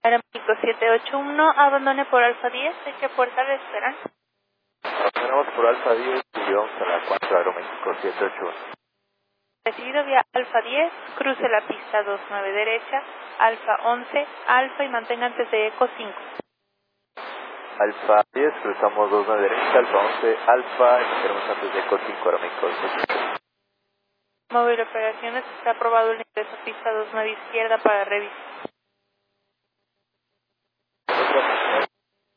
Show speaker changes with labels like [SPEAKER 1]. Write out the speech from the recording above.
[SPEAKER 1] Aeroméxico 781, abandone por Alfa 10, ¿en qué puerta le esperan?
[SPEAKER 2] Abandonamos por Alfa 10 y vamos a la 4 Aeroméxico 781.
[SPEAKER 1] Recibido vía Alfa 10, cruce la pista 29 derecha, Alfa 11, Alfa y mantenga antes de Eco 5.
[SPEAKER 2] Alfa 10, cruzamos 29 derecha, Alfa 11, Alfa, y tenemos antes de Eco 5 Aeroméxico 781.
[SPEAKER 1] Móvil Operaciones, está aprobado el ingreso a pista 29 izquierda para revisión.